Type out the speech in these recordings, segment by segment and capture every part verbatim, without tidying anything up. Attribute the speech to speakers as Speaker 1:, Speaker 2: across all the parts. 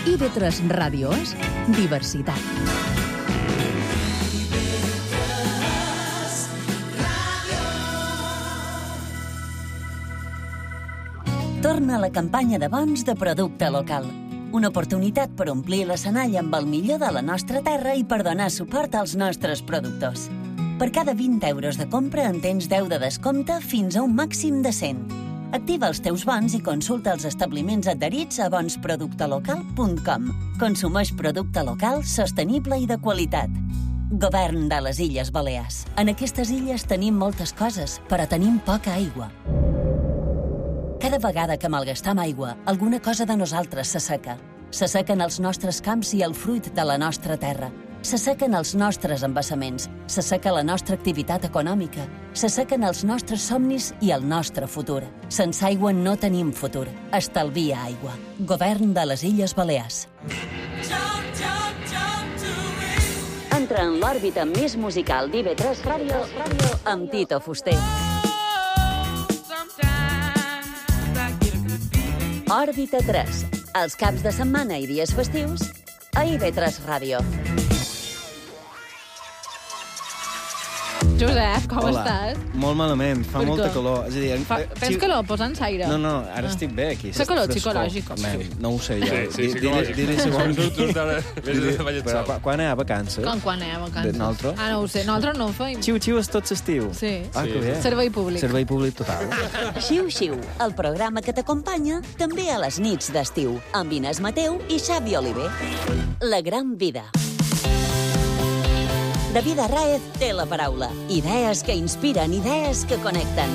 Speaker 1: I V tres Ràdio és diversitat. Torna la campanya de bons de producte local. Una oportunitat per omplir l'escenari amb el millor de la nostra terra i per donar suport als nostres productors. Per cada vint euros de compra en tens deu de descompte fins a un màxim de cent. Activa els teus bons i consulta els establiments adherits a bons producte local punt com. Consumeix producte local, sostenible i de qualitat. Govern de les Illes Balears. En aquestes illes tenim moltes coses, però tenim poca aigua. Cada vegada que malgastam aigua, alguna cosa de nosaltres s'asseca. S'assequen els nostres camps i el fruit de la nostra terra. S'assequen els nostres embassaments. S'asseca la nostra activitat econòmica. S'assequen els nostres somnis i el nostre futur. Sense aigua no tenim futur. Estalvia aigua. Govern de les Illes Balears. Entra en l'òrbita més musical d'I V tres Ràdio amb Tito Fuster. Òrbita tres. Els caps de setmana i dies festius a I V tres Ràdio.
Speaker 2: Josep, com
Speaker 3: Hola.
Speaker 2: estàs?
Speaker 3: Molt malament, fa
Speaker 2: Per
Speaker 3: molta
Speaker 2: què?
Speaker 3: calor. És a dir,
Speaker 2: Fa...
Speaker 3: eh,
Speaker 2: Tens
Speaker 3: xi-
Speaker 2: calor? Posa'ns aire.
Speaker 3: No, no, ara
Speaker 2: Ah.
Speaker 3: estic bé aquí.
Speaker 2: Fa calor
Speaker 3: Frescor.
Speaker 2: psicològic.
Speaker 3: Man, no ho sé jo.
Speaker 4: Sí, sí,
Speaker 3: Di-
Speaker 4: psicològic.
Speaker 3: Diré, diré segons...
Speaker 4: Tu ara vés de ballet
Speaker 3: Però
Speaker 4: sol.
Speaker 3: quan, quan hi ha vacances?
Speaker 2: Com quan anem a vacances?
Speaker 3: De nosaltres?
Speaker 2: Ah, no ho sé. Nosaltres no ho feim.
Speaker 3: Xiu-xiu és tot l'estiu.
Speaker 2: Sí.
Speaker 3: Ah,
Speaker 4: Sí.
Speaker 3: que bé.
Speaker 2: Servei públic.
Speaker 3: Servei públic total.
Speaker 1: Xiu-xiu, el programa que t'acompanya també a les nits d'estiu, amb Inés Mateu i Xavi Oliver. La gran vida. David Arraez té la paraula. Idees que inspiren, idees que connecten.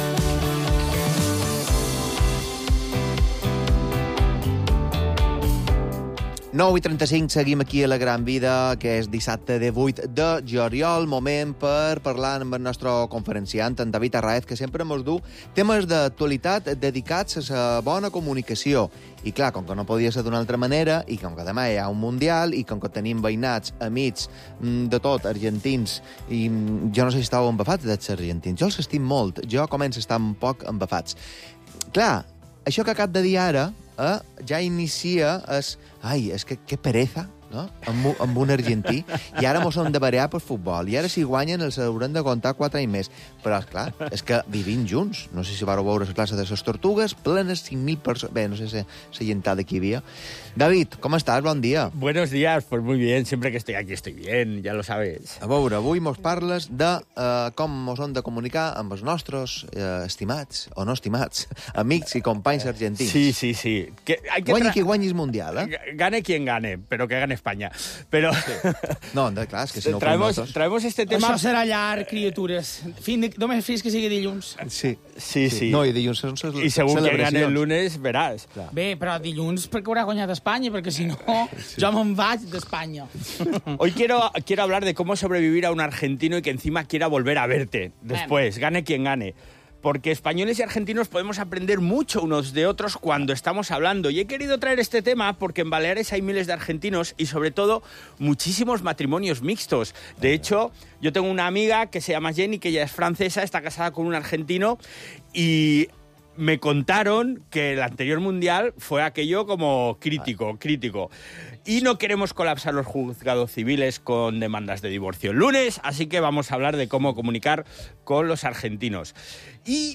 Speaker 5: nou i trenta-cinc, seguim aquí a La Gran Vida, que és dissabte de vuit de juliol, moment per parlar amb el nostre conferenciant, en David Arraez, que sempre ens du temes d'actualitat dedicats a la bona comunicació. I clar, com que no podia ser d'una altra manera, i com que demà hi ha un Mundial, i com que tenim veïnats, amics, de tot, argentins, i jo no sé si estàu embafats dels argentins. Jo els estim molt, jo començo a estar un poc embafats. Clar, això que acabo de dir ara, eh, ja inicia es... Ai, és que que pereza, no? Amb, un- amb un argentí. I ara mos hem de barear per futbol. I ara si guanyen els haurem de comptar quatre anys més. Però, esclar, és que vivim junts. No sé si vareu veure la classe de les tortugues, plenes cinc mil persones... Bé, no sé si la gentada que hi havia. David, com estàs? Bon dia.
Speaker 6: Buenos días, pues muy bien. Siempre que estoy aquí estoy bien, ya lo sabes.
Speaker 5: A veure, avui mos parles de eh, com mos hem de comunicar amb els nostres eh, estimats, o no estimats, amics i companys argentins.
Speaker 6: Sí, sí, sí. Que hay que
Speaker 5: Guanyi
Speaker 6: tra-
Speaker 5: qui guanyis mundial, eh?
Speaker 6: Gane quien gane, pero que gane España. Pero
Speaker 5: No, de, clar, és que si no ho fem
Speaker 6: traemos,
Speaker 5: nosaltres...
Speaker 6: traemos este tema...
Speaker 7: Això serà llarg, criatures. Fin de... Només fins que sigui dilluns.
Speaker 5: Sí,
Speaker 6: Sí, sí.
Speaker 5: No, i dilluns són les
Speaker 6: Y según quien gane el
Speaker 5: celebracions.
Speaker 6: lunes, verás.
Speaker 7: Bé, però dilluns perquè haurà guanyat Espanya, perquè si no, jo me'n vaig d'Espanya.
Speaker 6: Hoy quiero, quiero hablar de cómo sobrevivir a un argentino y que encima quiera volver a verte después, gane quien gane. Porque españoles y argentinos podemos aprender mucho unos de otros cuando estamos hablando. Y he querido traer este tema porque en Baleares hay miles de argentinos y, sobre todo, muchísimos matrimonios mixtos. De hecho, yo tengo una amiga que se llama Jenny, que ella es francesa, está casada con un argentino y... me contaron que el anterior mundial fue aquello como crítico, crítico. Y no queremos colapsar los juzgados civiles con demandas de divorcio el lunes, así que vamos a hablar de cómo comunicar con los argentinos. Y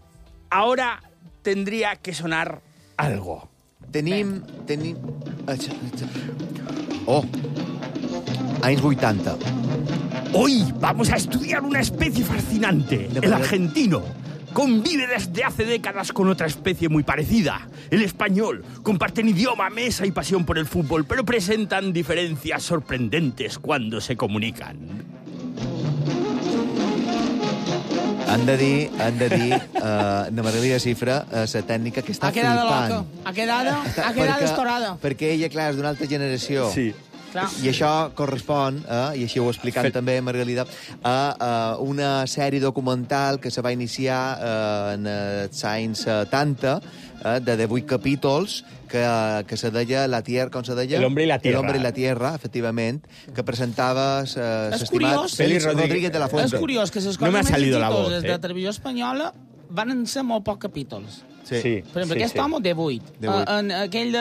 Speaker 6: ahora tendría que sonar algo.
Speaker 5: Tenim... tenim... Oh! Anys vuitanta.
Speaker 6: Hoy vamos a estudiar una especie fascinante,
Speaker 5: De
Speaker 6: el
Speaker 5: verdad.
Speaker 6: argentino. Convive desde hace décadas con otra especie muy parecida, el español. Comparten idioma, mesa y pasión por el fútbol, pero presentan diferencias sorprendentes cuando se comunican.
Speaker 5: Han de dir, han de dir, uh, de Margarida Cifra, uh, la tècnica que està
Speaker 7: Ha quedado
Speaker 5: flipant.
Speaker 7: loco. Ha quedado, ha quedado estorada.
Speaker 5: Perquè ella, clar, és d'una altra generació.
Speaker 6: Sí.
Speaker 7: Clar.
Speaker 5: I això correspon, eh, i així ho ha explicat
Speaker 6: Fet.
Speaker 5: també Margalida, a, a una sèrie documental que se va iniciar eh, en els anys setanta, eh, de divuit capítols, que, que se deia La Tierra, com se deia?
Speaker 6: El hombre y la tierra.
Speaker 5: El hombre y la tierra, efectivament, que presentava
Speaker 7: És
Speaker 5: l'estimat
Speaker 7: curiós.
Speaker 5: Félix
Speaker 6: Félix
Speaker 5: Rodríguez de la
Speaker 7: És
Speaker 5: Fuente.
Speaker 7: curiós que les
Speaker 6: No
Speaker 7: coses
Speaker 6: m'ha
Speaker 7: més
Speaker 6: salido la
Speaker 7: exitoses
Speaker 6: voz, eh?
Speaker 7: de televisió espanyola van ser molt pocs capítols.
Speaker 5: Sí.
Speaker 6: Sí,
Speaker 7: Per exemple,
Speaker 6: sí,
Speaker 7: aquest
Speaker 6: sí.
Speaker 7: home, divuit.
Speaker 5: divuit.
Speaker 7: Uh, en aquell de